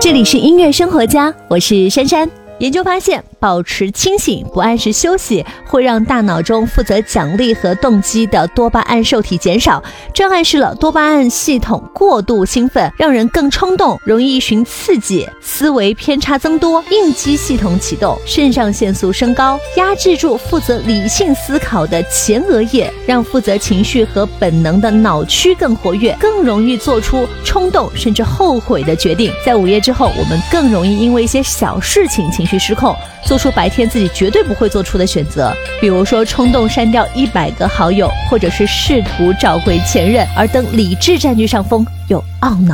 这里是音乐生活家，我是珊珊。研究发现，保持清醒不按时休息会让大脑中负责奖励和动机的多巴胺受体减少，这暗示了多巴胺系统过度兴奋，让人更冲动，容易寻刺激，思维偏差增多，应激系统启动，肾上腺素升高，压制住负责理性思考的前额叶，让负责情绪和本能的脑区更活跃，更容易做出冲动甚至后悔的决定。在午夜之后，我们更容易因为一些小事情情绪失控，做出白天自己绝对不会做出的选择，比如说冲动删掉100个好友，或者是试图找回前任，而等理智占据上风又懊恼